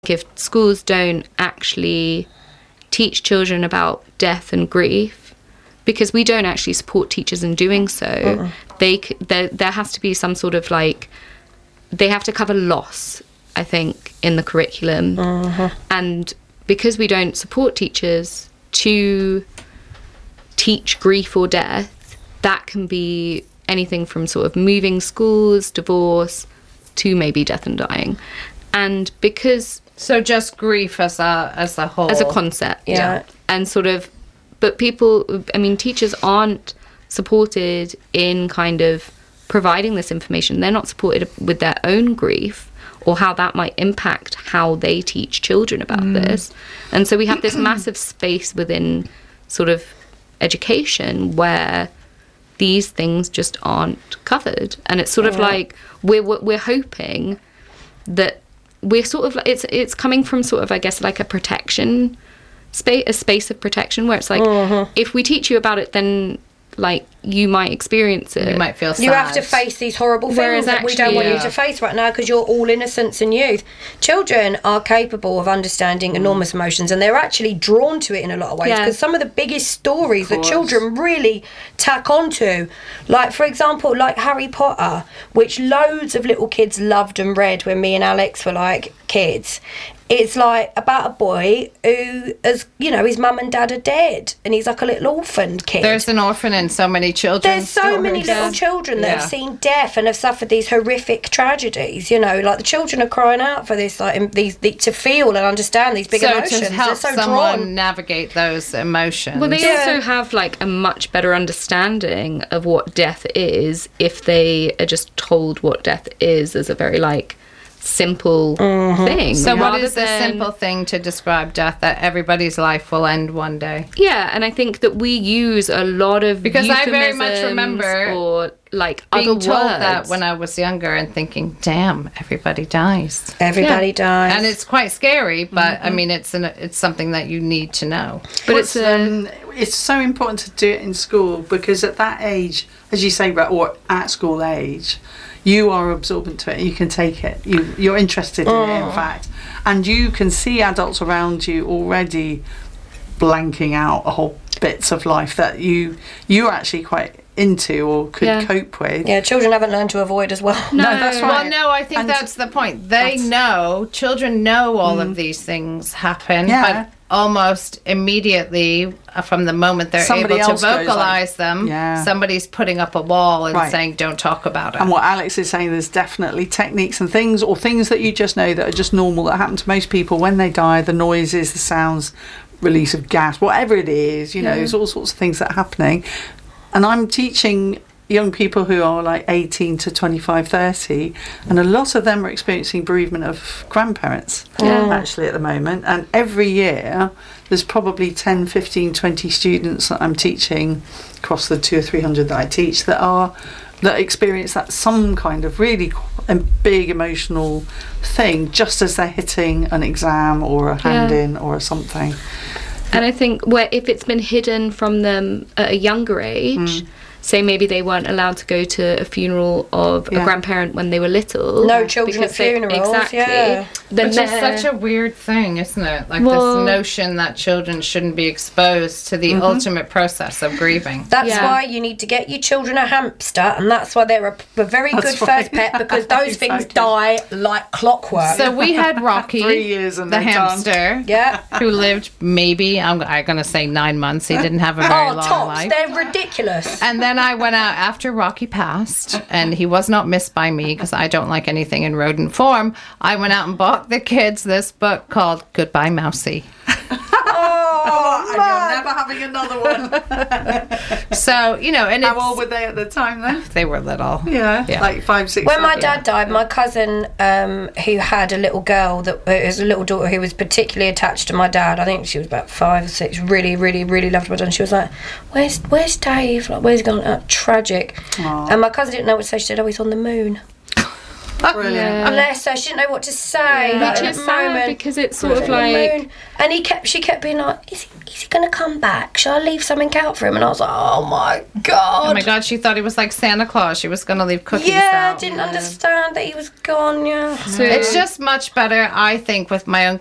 if schools don't actually teach children about death and grief, because we don't actually support teachers in doing so, there has to be some sort of like, they have to cover loss, I think, in the curriculum. And because we don't support teachers to teach grief or death, that can be anything from sort of moving schools, divorce, to maybe death and dying. And because... So just grief as a whole. As a concept. Yeah. And sort of... But people... I mean, teachers aren't supported in kind of providing this information. They're not supported with their own grief or how that might impact how they teach children about this. And so we have this massive space within sort of education where these things just aren't covered. And it's sort of like we're hoping that we're sort of, it's coming from sort of, I guess, like a protection space, a space of protection where it's like, if we teach you about it, then like you might experience it. You might feel sad. You have to face these horrible things that we don't want you to face right now because you're all innocence and youth. Children are capable of understanding enormous emotions, and they're actually drawn to it in a lot of ways, because some of the biggest stories that children really tack onto, like for example like Harry Potter, which loads of little kids loved and read when me and Alex were like kids. It's like about a boy who, as you know, his mum and dad are dead, and he's like a little orphan kid. There's an orphan in so many children. There's so many little children that have seen death and have suffered these horrific tragedies. You know, like the children are crying out for this, like to feel and understand these big emotions. To help They're so someone drawn. navigate those emotions. Well, they also have like a much better understanding of what death is if they are just told what death is as a very like simple thing. So what is the simple thing to describe death, that everybody's life will end one day? Yeah, and I think that we use a lot of because I very much remember or like being other told words. that when I was younger and thinking, damn, everybody dies. Everybody dies. And it's quite scary, but I mean it's something that you need to know. But it's so important to do it in school, because at that age, as you say, or at school age, you are absorbent to it. You can take it. You're interested in it, in fact. And you can see adults around you already blanking out a whole bits of life that you're actually quite into or could cope with. Yeah, children haven't learned to avoid as well. No, that's right. Well, no, I think that's the point. Children know all of these things happen, but almost immediately from the moment they're able to vocalize them, somebody's putting up a wall and saying, don't talk about it. And what Alex is saying, there's definitely techniques and things, or things that you just know that are just normal, that happen to most people when they die, the noises, the sounds, release of gas, whatever it is, you know, there's all sorts of things that are happening. And I'm teaching young people who are like 18 to 25, 30, and a lot of them are experiencing bereavement of grandparents actually at the moment. And every year there's probably 10, 15, 20 students that I'm teaching across the 200 or 300 that I teach that experience that some kind of really big emotional thing just as they're hitting an exam or a hand-in or something. And I think if it's been hidden from them at a younger age, say maybe they weren't allowed to go to a funeral of a grandparent when they were little. No children at funerals. Exactly. Which is such a weird thing, isn't it? Like this notion that children shouldn't be exposed to the ultimate process of grieving. That's why you need to get your children a hamster, and that's why they're a very good first pet, because those things die like clockwork. So we had Rocky, 3 years and the hamster, who lived maybe, I'm going to say 9 months. He didn't have a very long tops. life. They're ridiculous. And then I went out after Rocky passed, and he was not missed by me because I don't like anything in rodent form. I went out and bought the kids this book called Goodbye Mousy. And you're never having another one. So, you know, and how old were they at the time then? They were little. Yeah. Like 5, 6. When my dad died, my cousin, who had a little girl that was a little daughter who was particularly attached to my dad. I think she was about 5 or 6. Really, really, really loved my dad. And she was like, "Where's Dave? Like, where's he gone?" Tragic. Aww. And my cousin didn't know what to say. She said, "Oh, he's on the moon." Brilliant. Bless her, she didn't know what to say. Which is sad because it's sort of like... And she kept being like, is he going to come back? Shall I leave something out for him? And I was like, oh my God, she thought he was like Santa Claus. She was going to leave cookies out. Yeah, didn't understand that he was gone, So it's just much better, I think, with my own